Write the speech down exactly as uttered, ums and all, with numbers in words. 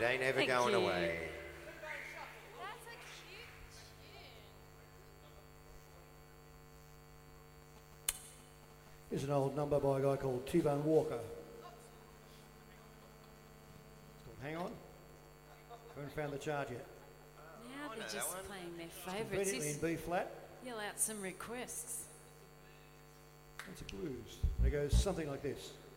Ain't Ever Thank Going you. Away. That's a cute tune. Here's an old number by a guy called T-Bone Walker. It's called Hang On. Haven't found the chart yet. Now I they're know just that one. playing their favourites. Conveniently in Just B flat. yell out some requests. That's a blues. And it goes something like this.